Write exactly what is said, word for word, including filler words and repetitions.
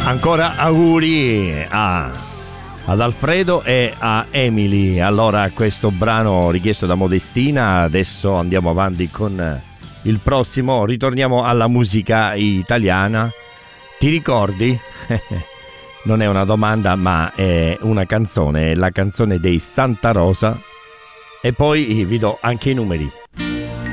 Ancora auguri a, ad Alfredo e a Emily. Allora, questo brano richiesto da Modestina. Adesso andiamo avanti con il prossimo. Ritorniamo alla musica italiana. Ti ricordi? Non è una domanda, ma è una canzone, è la canzone dei Santa Rosa. E poi vi do anche i numeri.